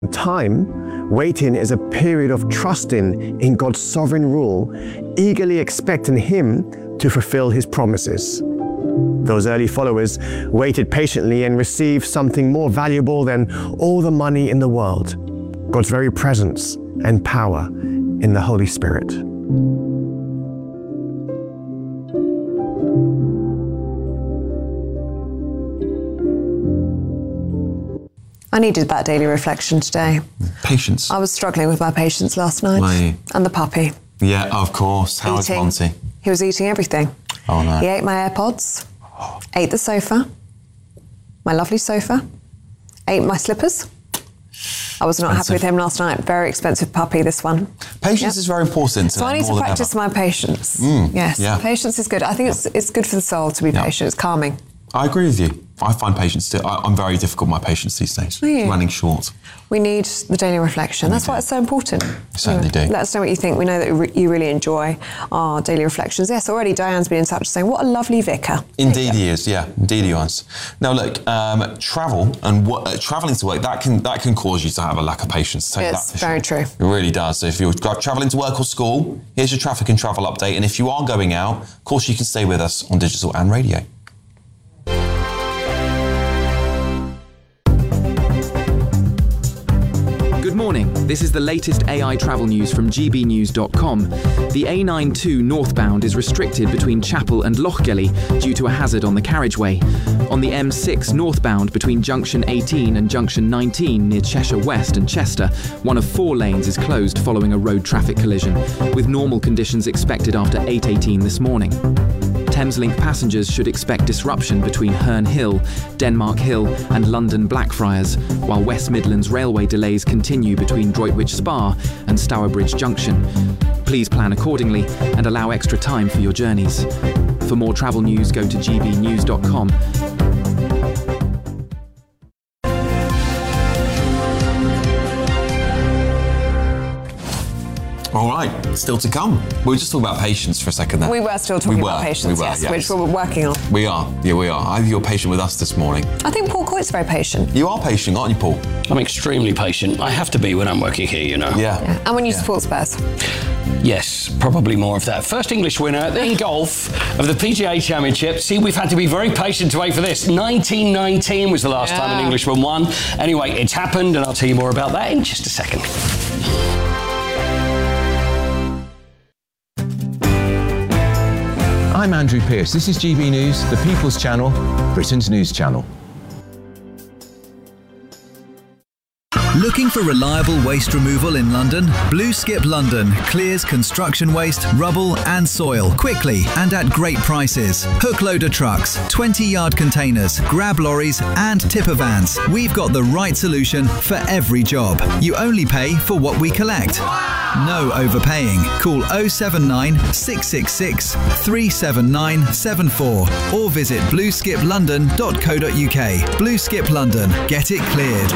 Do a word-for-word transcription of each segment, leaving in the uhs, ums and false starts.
Time, waiting, is a period of trusting in God's sovereign rule, eagerly expecting Him to fulfill His promises. Those early followers waited patiently and received something more valuable than all the money in the world: God's very presence and power in the Holy Spirit. I needed that daily reflection today. Patience. I was struggling with my patience last night. My... And the puppy. Yeah, of course. How was Monty? He was eating everything. Oh, no. He ate my AirPods, ate the sofa, my lovely sofa, ate my slippers. I was not happy with him last night. Very expensive puppy, this one. Patience yep. is very important. So I need to practice my patience. Mm, yes, yeah. Patience is good. I think it's it's good for the soul to be yeah. patient. It's calming. I agree with you. I find patience still, I, I'm very difficult with my patience these days. It's running short. We need the daily reflection. We That's do. why it's so important. We certainly you know, do. Let us know what you think. We know that re- you really enjoy our daily reflections. Yes, already Diane's been in touch saying, what a lovely vicar. Indeed he is, yeah. Indeed he is. Now look, um, travel and what, uh, travelling to work, that can that can cause you to have a lack of patience. Take it's that very sure. true. It really does. So if you're travelling to work or school, here's your traffic and travel update. And if you are going out, of course you can stay with us on digital and radio. Good morning. This is the latest A I travel news from g b news dot com. The A ninety-two northbound is restricted between Chapel and Lochgelly due to a hazard on the carriageway. On the M six northbound between junction eighteen and junction nineteen near Cheshire West and Chester, one of four lanes is closed following a road traffic collision, with normal conditions expected after eight eighteen this morning. Thameslink passengers should expect disruption between Herne Hill, Denmark Hill and London Blackfriars, while West Midlands railway delays continue between Droitwich Spa and Stourbridge Junction. Please plan accordingly and allow extra time for your journeys. For more travel news, go to g b news dot com. All right, still to come. We were just talking about patience for a second there. We were still talking we about were, patience, we were, yes, yes, which we're working on. We are, yeah, we are. I think you're patient with us this morning. I think Paul Coyte's very patient. You are patient, aren't you, Paul? I'm extremely patient. I have to be when I'm working here, you know. Yeah. yeah. And when you yeah. support Spurs. Yes, probably more of that. First English winner in golf of the P G A Championship. See, we've had to be very patient to wait for this. nineteen nineteen was the last yeah. time an Englishman won. Anyway, it's happened, and I'll tell you more about that in just a second. I'm Andrew Pearce. This is G B News, the People's Channel, Britain's news channel. Looking for reliable waste removal in London? Blue Skip London clears construction waste, rubble and soil quickly and at great prices. Hook loader trucks, twenty yard containers, grab lorries and tipper vans. We've got the right solution for every job. You only pay for what we collect. No overpaying. Call oh seven nine, six six six, three seven nine seven four or visit blue skip london dot co dot u k. Blue Skip London. Get it cleared.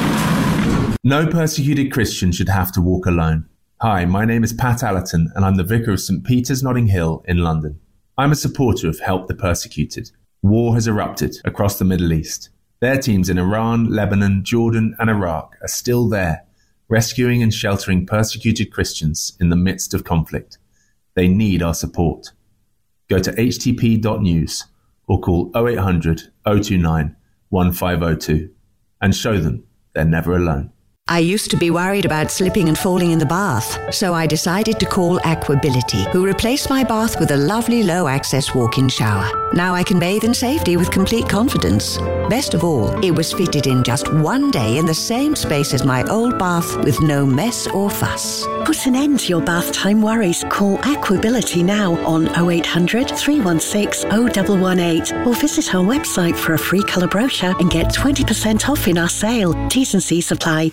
No persecuted Christian should have to walk alone. Hi, my name is Pat Allerton and I'm the Vicar of St Peter's Notting Hill in London. I'm a supporter of Help the Persecuted. War has erupted across the Middle East. Their teams in Iran, Lebanon, Jordan and Iraq are still there, rescuing and sheltering persecuted Christians in the midst of conflict. They need our support. Go to h t p dot news or call oh eight hundred, oh two nine, one five oh two and show them they're never alone. I used to be worried about slipping and falling in the bath, so I decided to call Aquability, who replaced my bath with a lovely low-access walk-in shower. Now I can bathe in safety with complete confidence. Best of all, it was fitted in just one day in the same space as my old bath with no mess or fuss. Put an end to your bath time worries. Call Aquability now on oh eight hundred, three one six, oh one one eight or visit our website for a free colour brochure and get twenty percent off in our sale. T's and C's apply.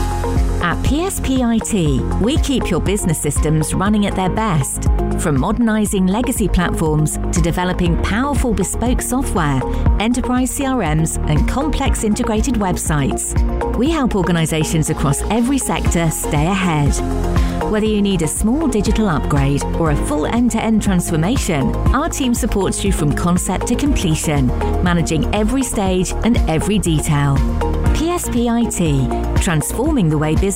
At P S P I T, we keep your business systems running at their best. From modernising legacy platforms to developing powerful bespoke software, enterprise C R Ms and complex integrated websites. We help organisations across every sector stay ahead. Whether you need a small digital upgrade or a full end-to-end transformation, our team supports you from concept to completion, managing every stage and every detail. P S P I T, transforming the way business